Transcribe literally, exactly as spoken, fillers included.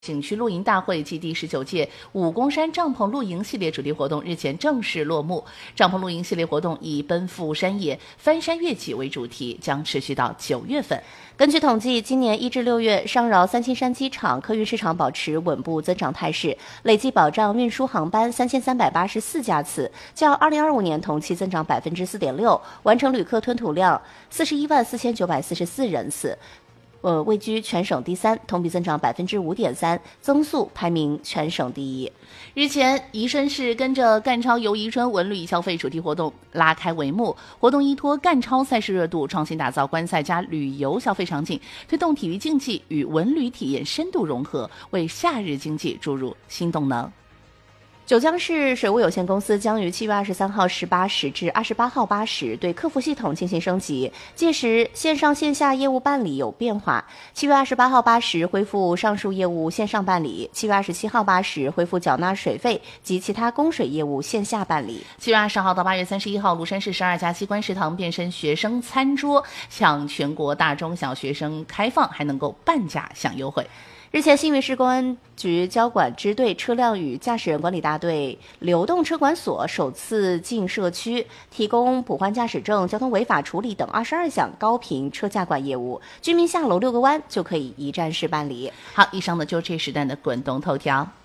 景区露营大会暨第十九届武功山帐篷露营系列主题活动日前正式落幕。帐篷露营系列活动以奔赴山野、翻山越脊为主题，将持续到九月份。 根据统计，今年一至六月，上饶三清山机场客运市场保持稳步增长态势，累计保障运输航班三千三百八十四架次，较二零二五年同期增长百分之四点六，完成旅客吞吐量四十一万四千九百四十四人次。呃，位居全省第三，同比增长百分之五点三，增速排名全省第一。 日前，宜春市跟着赣超游宜春文旅消费主题活动拉开帷幕。活动依托赣超赛事热度，创新打造观赛加旅游消费场景，推动体育竞技与文旅体验深度融合，为夏日经济注入新动能。 九江市水务有限公司将于七月二十三号十八时至二十八号八时对客服系统进行升级，届时线上线下业务办理有变化。七月二十八号八时恢复上述业务线上办理，七月二十七号八时恢复缴纳水费及其他供水业务线下办理。 七月二十号到八月三十一号，庐山市十二家机关食堂变身学生餐桌，向全国大中小学生开放，还能够半价享优惠。 日前，新余市公安局交管支队车辆与驾驶人管理大队流动车管所首次进社区，提供补换驾驶证、交通违法处理等二十二项高频车驾管业务，居民下楼遛个弯就可以一站式办理。 好，以上的就是这时段的滚动头条。